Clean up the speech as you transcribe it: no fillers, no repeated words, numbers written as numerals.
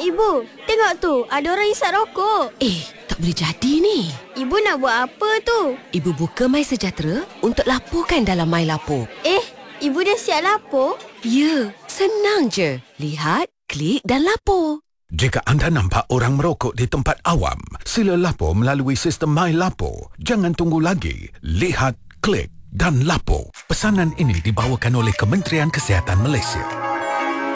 Ibu, tengok tu, ada orang isap rokok. Tak boleh jadi ni. Ibu nak buat apa tu? Ibu buka My Sejahtera untuk laporkan dalam My Lapor. Ibu dah siap lapor? Ya, senang je. Lihat, klik dan lapor. Jika anda nampak orang merokok di tempat awam, sila lapor melalui sistem My Lapor. Jangan tunggu lagi. Lihat, klik dan lapor. Pesanan ini dibawakan oleh Kementerian Kesihatan Malaysia.